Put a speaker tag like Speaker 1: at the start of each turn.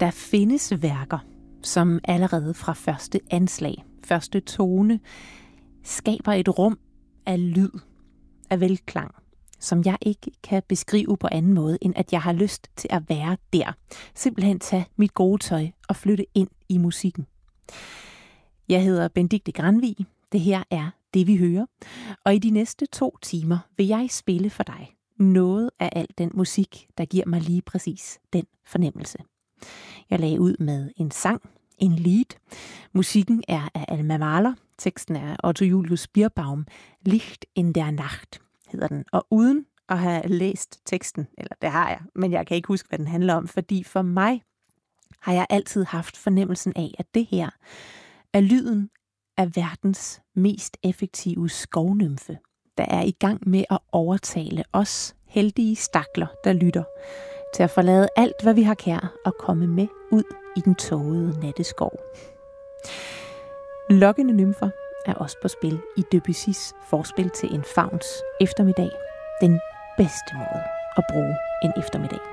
Speaker 1: Der findes værker, som allerede fra første anslag, første tone, skaber et rum af lyd, af velklang, som jeg ikke kan beskrive på anden måde, end at jeg har lyst til at være der. Simpelthen tage mit gode tøj og flytte ind i musikken. Jeg hedder Benedikte Granvig. Det her er Det, vi hører. Og i de næste 2 timer vil jeg spille for dig noget af al den musik, der giver mig lige præcis den fornemmelse. Jeg lagde ud med en sang, en lead. Musikken er af Alma Mahler. Teksten er Otto Julius Bierbaum. Licht in der Nacht hedder den. Og uden at have læst teksten, eller det har jeg, men jeg kan ikke huske, hvad den handler om, fordi for mig har jeg altid haft fornemmelsen af, at det her er lyden af verdens mest effektive skovnymfe, der er i gang med at overtale os heldige stakler, der lytter, til at forlade alt, hvad vi har kær, og komme med ud i den tågede natteskov. Lokkende nymfer er også på spil i Debussys forspil til en fauns eftermiddag. Den bedste måde at bruge en eftermiddag.